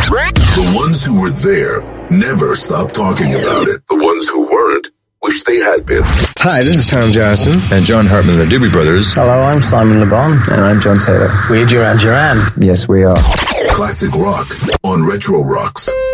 The ones who were there never stopped talking about it. The ones who weren't wish they had been. Hi, this is Tom Johnson. And John Hartman, the Doobie Brothers. Hello, I'm Simon Le Bon. And I'm John Taylor. We're Duran Duran. Yes, we are. Classic rock on Retro Rocks.